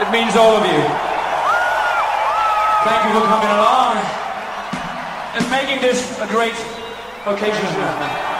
It means all of you. Thank you for coming along and making this a great occasion.